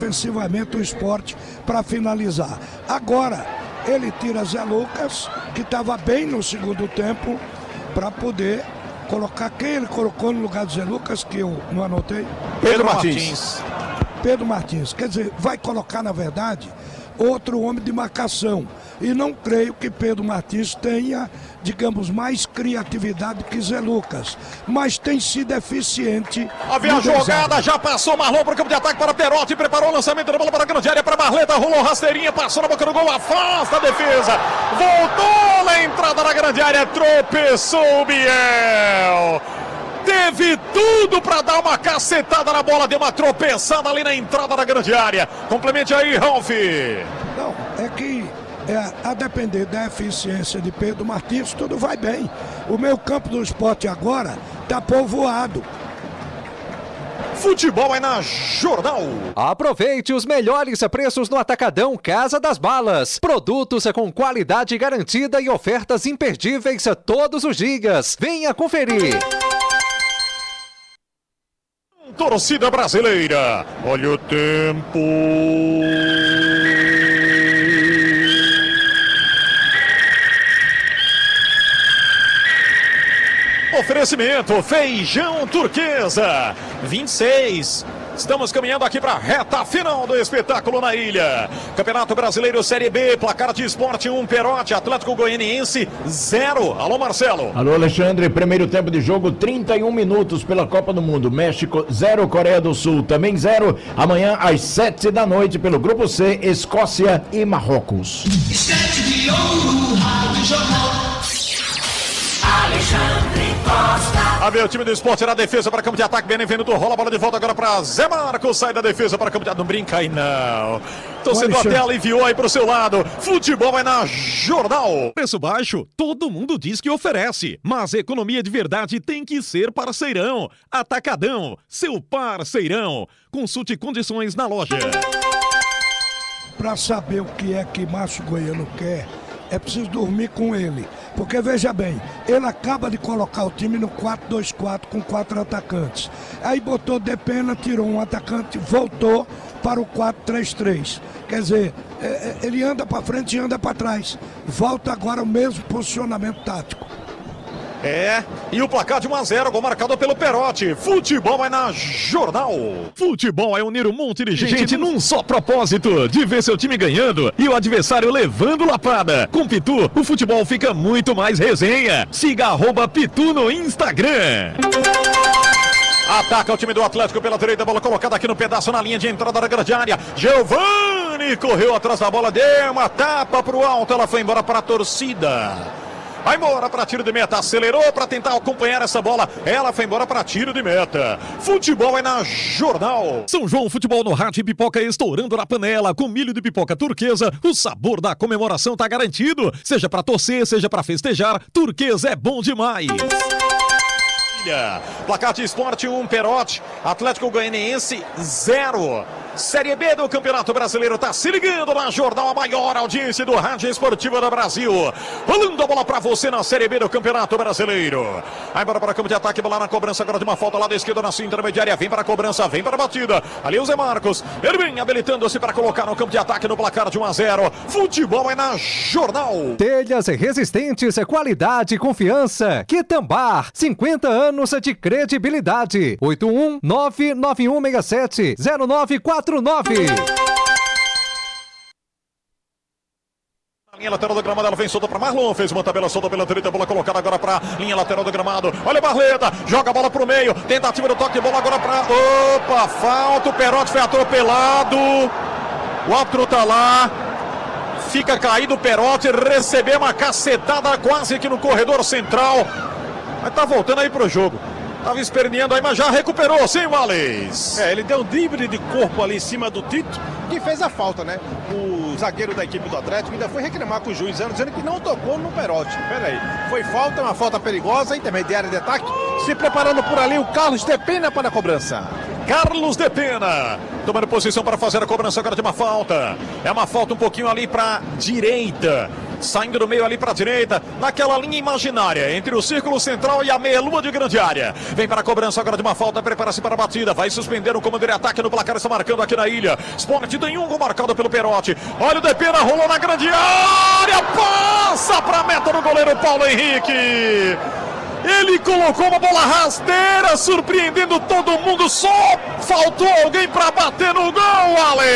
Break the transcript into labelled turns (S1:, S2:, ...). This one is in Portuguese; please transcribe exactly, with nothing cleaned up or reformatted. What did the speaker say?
S1: ofensivamente o Sport para finalizar. Agora, ele tira Zé Lucas, que estava bem no segundo tempo, para poder colocar quem ele colocou no lugar de Zé Lucas, que eu não anotei.
S2: Pedro Martins.
S1: Pedro Martins. Quer dizer, vai colocar, na verdade, outro homem de marcação. E não creio que Pedro Martins tenha, digamos, mais criatividade que Zé Lucas. Mas tem sido eficiente.
S2: Havia a jogada, já passou Marlon para o campo de ataque para Perotti. Preparou o lançamento da bola para a grande área para Barleta. Rolou rasteirinha, passou na boca do gol, afasta a defesa. Voltou na entrada da grande área, tropeçou o Biel. Teve tudo para dar uma cacetada na bola, deu uma tropeçada ali na entrada da grande área. Complemente aí, Ralf.
S1: Não, é que é, a depender da eficiência de Pedro Martins, tudo vai bem. O meio campo do Sport agora está povoado.
S2: Futebol é na Jornal.
S3: Aproveite os melhores preços no Atacadão Casa das Balas. Produtos com qualidade garantida e ofertas imperdíveis todos os dias. Venha conferir.
S2: Torcida brasileira, olha o tempo. Oferecimento Feijão Turquesa vinte e seis. Estamos caminhando aqui para a reta final do espetáculo na ilha. Campeonato Brasileiro Série B, placar de Sport um, Perotti, Atlético Goianiense zero. Alô, Marcelo.
S4: Alô, Alexandre. Primeiro tempo de jogo, trinta e um minutos pela Copa do Mundo. México zero, Coreia do Sul também zero. Amanhã às sete da noite pelo Grupo C, Escócia e Marrocos.
S5: Sete de ouro, Rádio Jornal. Alexandre Costa.
S2: A ver, o time do Sport na defesa para campo de ataque. Benevenuto rola a bola de volta agora para Zé Marcos. Sai da defesa para campo de ataque. Não brinca aí, não. Torcedor até aliviou aí pro seu lado. Futebol é na Jornal.
S6: Preço baixo, todo mundo diz que oferece. Mas economia de verdade tem que ser parceirão. Atacadão, seu parceirão. Consulte condições na loja.
S1: Para saber o que é que Márcio Goiano quer, é preciso dormir com ele. Porque, veja bem, ele acaba de colocar o time no quatro dois quatro com quatro atacantes. Aí botou Depena, tirou um atacante, voltou para o quatro três três. Quer dizer, é, ele anda para frente e anda para trás. Volta agora o mesmo posicionamento tático.
S2: É, e o placar de um a zero, gol marcado pelo Perotti. Futebol é na Jornal.
S6: Futebol é unir um monte de gente, gente num só propósito, de ver seu time ganhando e o adversário levando lapada. Com Pitu, o futebol fica muito mais resenha. Siga arroba Pitu no Instagram.
S2: Ataca o time do Atlético pela direita, bola colocada aqui no pedaço na linha de entrada da grande área. Giovani correu atrás da bola, deu uma tapa pro alto, ela foi embora para a torcida. Vai embora para tiro de meta, acelerou para tentar acompanhar essa bola, ela foi embora para tiro de meta. Futebol é na Jornal.
S6: São João Futebol no Rádio, pipoca estourando na panela, com milho de pipoca turquesa, o sabor da comemoração tá garantido. Seja para torcer, seja para festejar, turquesa é bom demais.
S2: Placar de Sport um, Perotti, Atlético Goianiense zero. Série B do Campeonato Brasileiro, tá se ligando na Jornal, a maior audiência do Rádio Esportiva do Brasil. Rolando a bola pra você na Série B do Campeonato Brasileiro. Aí embora para campo de ataque, bola na cobrança agora de uma falta lá da esquerda na sua intermediária. Vem para a cobrança, vem para a batida. Ali o Zé Marcos, ele vem habilitando-se para colocar no campo de ataque no placar de um a zero. Futebol é na Jornal.
S3: Telhas resistentes, qualidade e confiança. Quitambar, cinquenta anos de credibilidade. oito um nove nove um seis sete zero nove quatro nove.
S2: Linha lateral do gramado, ela vem solta para Marlon, fez uma tabela solta pela direita, bola colocada agora para linha lateral do gramado. Olha a Barleta, joga a bola pro meio, tentativa do toque de bola agora para... Opa, falta, o Perotti foi atropelado. O árbitro tá lá. Fica caído o Perotti, recebeu uma cacetada quase aqui no corredor central. Mas tá voltando aí pro jogo. Tava esperneando aí, mas já recuperou, sim, Wallace.
S7: É, ele deu um drible de corpo ali em cima do Tito, que fez a falta, né? O zagueiro da equipe do Atlético ainda foi reclamar com o juiz, dizendo que não tocou no Perotti. Pera aí, foi falta, uma falta perigosa, intermediária de ataque. Se preparando por ali o Carlos Depena para a cobrança.
S2: Carlos Depena, tomando posição para fazer a cobrança agora de uma falta. É uma falta um pouquinho ali para direita. saindo do meio ali para a direita, naquela linha imaginária, entre o círculo central e a meia-lua de grande área. Vem para a cobrança agora de uma falta, prepara-se para a batida, vai suspender o comando de ataque no placar, está marcando aqui na ilha. Sport tem um gol marcado pelo Perotti. Olha o Depena, rolou na grande área, passa para a meta do goleiro Paulo Henrique. Ele colocou uma bola rasteira, surpreendendo todo mundo, só faltou alguém para bater no gol, Ale!